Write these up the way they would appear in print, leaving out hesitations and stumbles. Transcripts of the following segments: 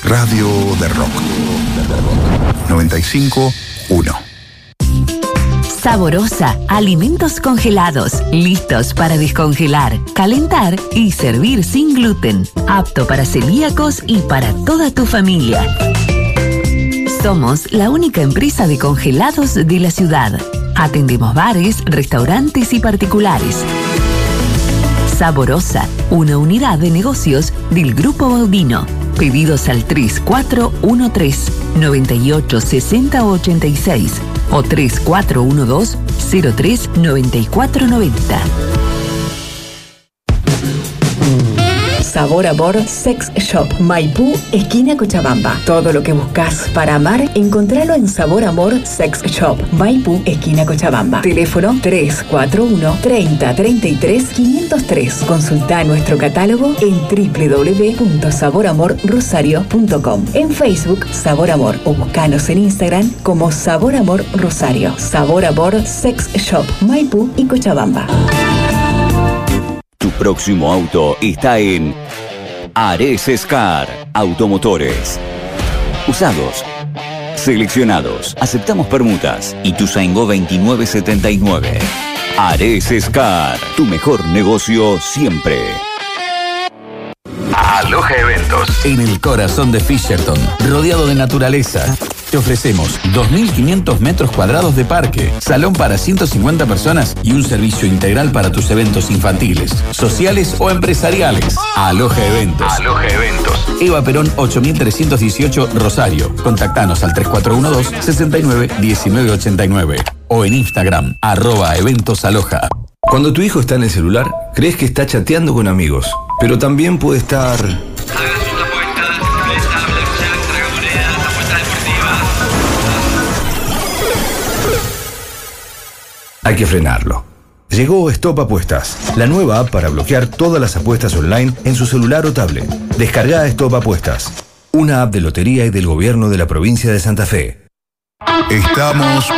Radio de Rock 95.1. Saborosa, alimentos congelados, listos para descongelar, calentar y servir sin gluten. Apto para celíacos y para toda tu familia. Somos la única empresa de congelados de la ciudad. Atendemos bares, restaurantes y particulares. Saborosa, una unidad de negocios del Grupo Baudino. Pedidos al 3413-986086 o 3412-039490. Sabor Amor Sex Shop, Maipú, esquina Cochabamba. Todo lo que buscas para amar, encontralo en Sabor Amor Sex Shop, Maipú, esquina Cochabamba. Teléfono 341-3033-503. Consulta nuestro catálogo en www.saboramorrosario.com. En Facebook, Sabor Amor, o buscanos en Instagram como Sabor Amor Rosario. Sabor Amor Sex Shop, Maipú y Cochabamba. Tu próximo auto está en Ares Scar Automotores. Usados, seleccionados, aceptamos permutas. Ituzaingó 2979. Ares Scar, tu mejor negocio siempre. Aloha Eventos. En el corazón de Fisherton, rodeado de naturaleza. Te ofrecemos 2.500 metros cuadrados de parque, salón para 150 personas y un servicio integral para tus eventos infantiles, sociales o empresariales. Aloha Eventos. Aloha Eventos. Eva Perón 8318 Rosario. Contactanos al 3412-691989 o en Instagram @eventosaloha. Cuando tu hijo está en el celular, crees que está chateando con amigos, pero también puede estar... Hay que frenarlo. Llegó Stop Apuestas, la nueva app para bloquear todas las apuestas online en su celular o tablet. Descarga Stop Apuestas, una app de lotería y del gobierno de la provincia de Santa Fe. Estamos...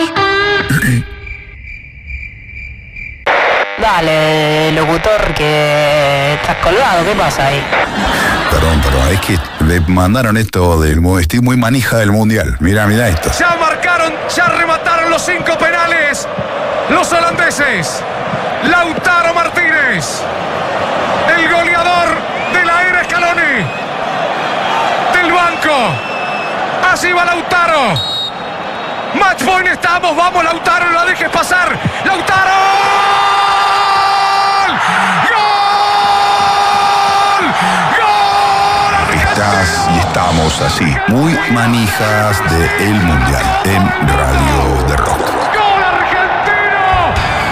Dale, locutor, que estás colgado, ¿qué pasa ahí? Perdón, es que le mandaron esto del... Estoy muy manija del Mundial. Mira esto. Ya marcaron, ya remataron los 5 penales. Los holandeses. Lautaro Martínez, el goleador de la era Scaloni. Del banco. Así va Lautaro. Match point estamos, vamos Lautaro, no la dejes pasar. Lautaro. Estamos así, muy manijas del Mundial en Radio de Rock.